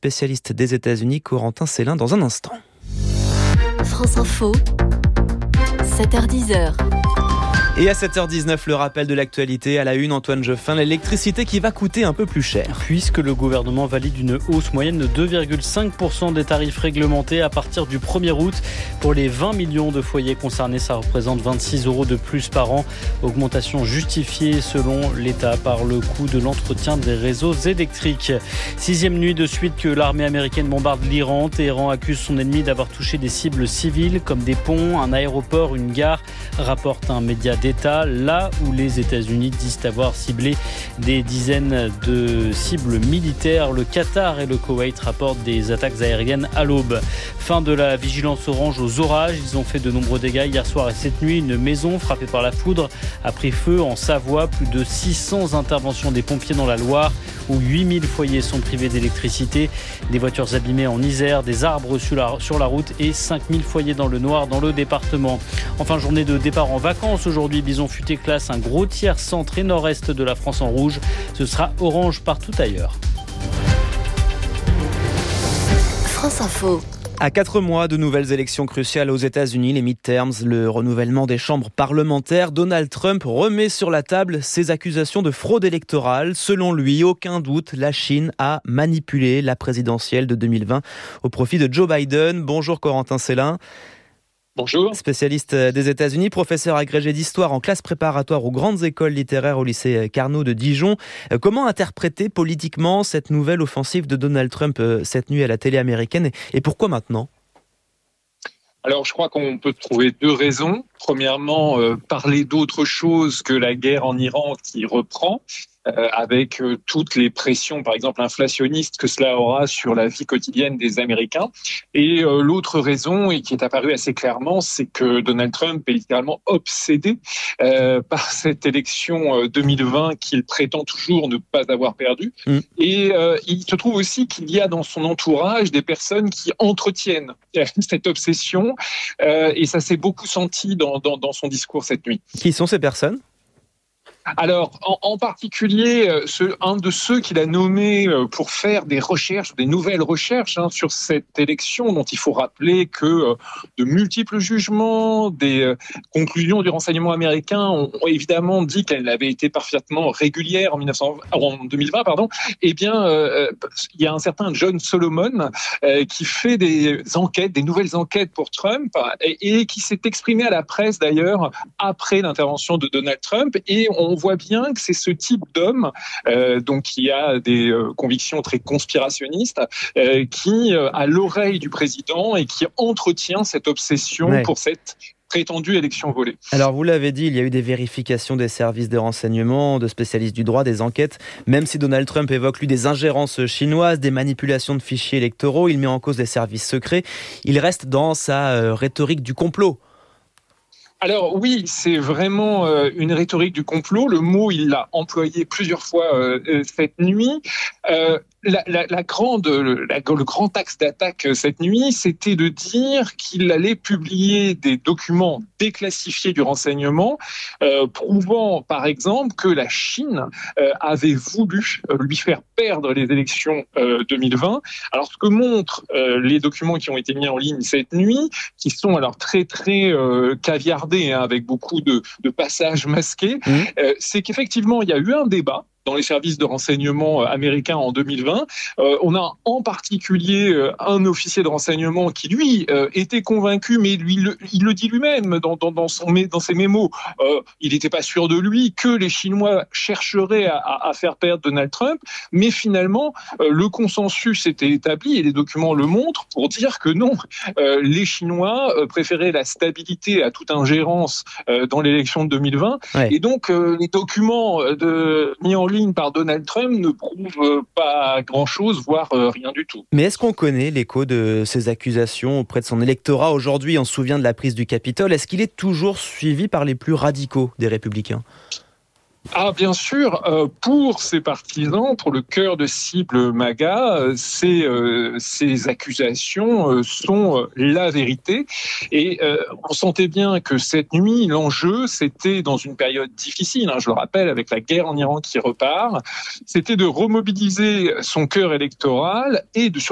spécialiste des États-Unis, Corentin Célin, dans un instant. France Info, 7h10. Et à 7h19, le rappel de l'actualité à la une, Antoine Geoffin, l'électricité qui va coûter un peu plus cher. Puisque le gouvernement valide une hausse moyenne de 2,5% des tarifs réglementés à partir du 1er août. Pour les 20 millions de foyers concernés, ça représente 26 € de plus par an. Augmentation justifiée selon l'État par le coût de l'entretien des réseaux électriques. 6e nuit de suite que l'armée américaine bombarde l'Iran. Téhéran accuse son ennemi d'avoir touché des cibles civiles comme des ponts, un aéroport, une gare, rapporte un média d'État, là où les États-Unis disent avoir ciblé des dizaines de cibles militaires. Le Qatar et le Koweït rapportent des attaques aériennes à l'aube. Fin de la vigilance orange aux orages. Ils ont fait de nombreux dégâts hier soir et cette nuit. Une maison frappée par la foudre a pris feu en Savoie. Plus de 600 interventions des pompiers dans la Loire, où 8000 foyers sont privés d'électricité. Des voitures abîmées en Isère, des arbres sur la route et 5000 foyers dans le noir dans le département. Enfin, journée de départ en vacances aujourd'hui. Bison Futé classe un gros tiers centre et nord-est de la France en rouge. Ce sera orange partout ailleurs. France Info. À 4 mois de nouvelles élections cruciales aux États-Unis, les midterms, le renouvellement des chambres parlementaires, Donald Trump remet sur la table ses accusations de fraude électorale. Selon lui, aucun doute, la Chine a manipulé la présidentielle de 2020 au profit de Joe Biden. Bonjour Corentin Célin. Bonjour. Spécialiste des États-Unis, professeur agrégé d'histoire en classe préparatoire aux grandes écoles littéraires au lycée Carnot de Dijon. Comment interpréter politiquement cette nouvelle offensive de Donald Trump cette nuit à la télé américaine et pourquoi maintenant ? Alors, je crois qu'on peut trouver deux raisons. Premièrement, parler d'autre chose que la guerre en Iran qui reprend, avec toutes les pressions, par exemple inflationnistes, que cela aura sur la vie quotidienne des Américains. Et l'autre raison, et qui est apparue assez clairement, c'est que Donald Trump est littéralement obsédé par cette élection 2020 qu'il prétend toujours ne pas avoir perdue. Et il se trouve aussi qu'il y a dans son entourage des personnes qui entretiennent cette obsession, et ça s'est beaucoup senti dans son discours cette nuit. Qui sont ces personnes ? Alors, en particulier, un de ceux qu'il a nommé pour faire des recherches, des nouvelles recherches sur cette élection, dont il faut rappeler que de multiples jugements, des conclusions du renseignement américain ont évidemment dit qu'elle avait été parfaitement régulière en 2020. Eh bien, il y a un certain John Solomon qui fait des nouvelles enquêtes pour Trump et qui s'est exprimé à la presse d'ailleurs après l'intervention de Donald Trump. Et on voit bien que c'est ce type d'homme, donc qui a des convictions très conspirationnistes, qui a l'oreille du président et qui entretient cette obsession pour cette prétendue élection volée. Alors vous l'avez dit, il y a eu des vérifications des services de renseignement, de spécialistes du droit, des enquêtes. Même si Donald Trump évoque lui des ingérences chinoises, des manipulations de fichiers électoraux, il met en cause des services secrets. Il reste dans sa rhétorique du complot. Alors oui, c'est vraiment une rhétorique du complot. Le mot, il l'a employé plusieurs fois cette nuit. Le grand axe d'attaque cette nuit, c'était de dire qu'il allait publier des documents déclassifiés du renseignement, prouvant par exemple que la Chine avait voulu lui faire perdre les élections 2020. Alors ce que montrent les documents qui ont été mis en ligne cette nuit, qui sont alors très très caviardés, avec beaucoup de passages masqués, c'est qu'effectivement il y a eu un débat dans les services de renseignement américains en 2020. On a en particulier un officier de renseignement qui, lui, était convaincu, mais il le dit lui-même dans ses mémos, il n'était pas sûr de lui, que les Chinois chercheraient à faire perdre Donald Trump, mais finalement, le consensus était établi, et les documents le montrent, pour dire que non, les Chinois préféraient la stabilité à toute ingérence dans l'élection de 2020, et donc les documents mis en ligne par Donald Trump ne prouve pas grand-chose, voire rien du tout. Mais est-ce qu'on connaît l'écho de ces accusations auprès de son électorat aujourd'hui ? On se souvient de la prise du Capitole. Est-ce qu'il est toujours suivi par les plus radicaux des Républicains ? Ah, bien sûr, pour ses partisans, pour le cœur de cible MAGA, ces accusations sont la vérité. Et on sentait bien que cette nuit, l'enjeu, c'était dans une période difficile, je le rappelle, avec la guerre en Iran qui repart, c'était de remobiliser son cœur électoral et de